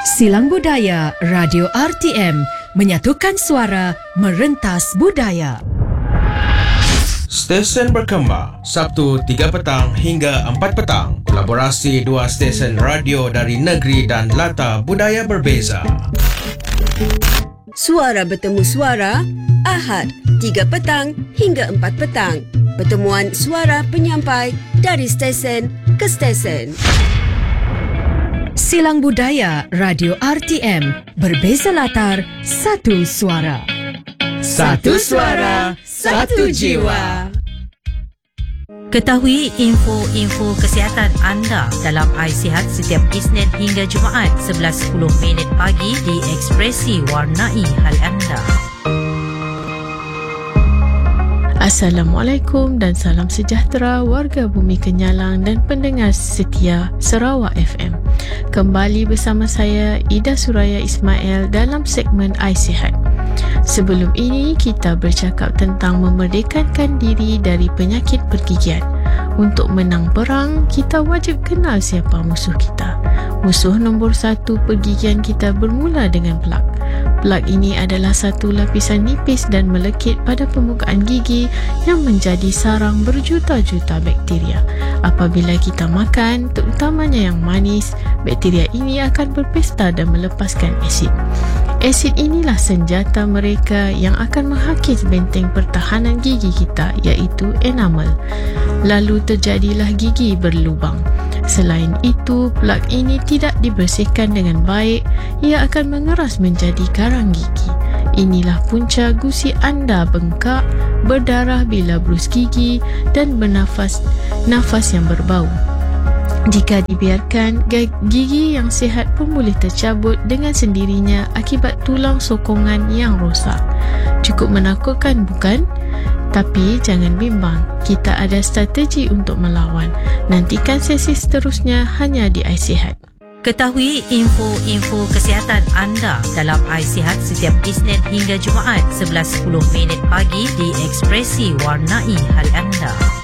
Silang Budaya Radio RTM menyatukan suara merentas budaya. Stesen berkembang Sabtu 3 petang hingga 4 petang. Kolaborasi dua stesen radio dari negeri dan latar budaya berbeza. Suara bertemu suara Ahad 3 petang hingga 4 petang. Pertemuan suara penyampai dari stesen ke stesen. Silang Budaya Radio RTM, berbeza latar, satu suara. Satu suara, satu jiwa. Ketahui info-info kesihatan anda dalam iSihat setiap Isnin hingga Jumaat 11.10 pagi di Ekspresi Warnai Hal Anda. Assalamualaikum dan salam sejahtera warga Bumi Kenyalang dan pendengar setia Sarawak FM. Kembali bersama saya Ida Suraya Ismail dalam segmen iSihat. Sebelum ini kita bercakap tentang memerdekakan diri dari penyakit pergigian. Untuk menang perang, kita wajib kenal siapa musuh kita. Musuh nombor 1 pergigian kita bermula dengan plak. Plak ini adalah satu lapisan nipis dan melekit pada permukaan gigi yang menjadi sarang berjuta-juta bakteria. Apabila kita makan, terutamanya yang manis, bakteria ini akan berpesta dan melepaskan asid. Asid inilah senjata mereka yang akan menghakis benteng pertahanan gigi kita, iaitu enamel. Lalu terjadilah gigi berlubang. Selain itu, plak ini tidak dibersihkan dengan baik, ia akan mengeras menjadi garang gigi. Inilah punca gusi anda bengkak, berdarah bila brus gigi dan bernafas yang berbau. Jika dibiarkan, gigi yang sihat pun boleh tercabut dengan sendirinya akibat tulang sokongan yang rosak. Cukup menakutkan, bukan? Tapi jangan bimbang, kita ada strategi untuk melawan. Nantikan sesi seterusnya hanya di iSihat. Ketahui info-info kesihatan anda dalam iSihat setiap Isnin hingga Jumaat 11.10 pagi di Ekspresi Warnai Hal Anda.